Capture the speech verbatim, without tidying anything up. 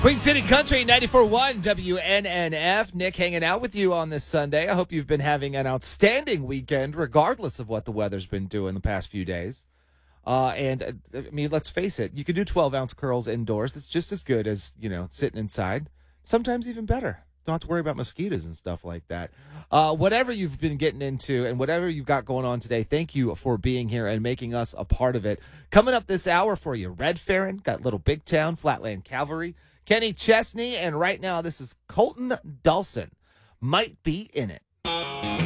Queen City Country, ninety-four point one W N N F. Nick hanging out with you on this Sunday. I hope you've been having an outstanding weekend, regardless of what the weather's been doing the past few days. Uh, and, uh, I mean, let's face it, you can do twelve-ounce curls indoors. It's just as good as, you know, sitting inside. Sometimes even better. Don't have to worry about mosquitoes and stuff like that. Uh, whatever you've been getting into and whatever you've got going on today, thank you for being here and making us a part of it. Coming up this hour for you, Red Farron, got Little Big Town, Flatland Cavalry, Kenny Chesney, and right now this is Colton Dawson. Might Be In It.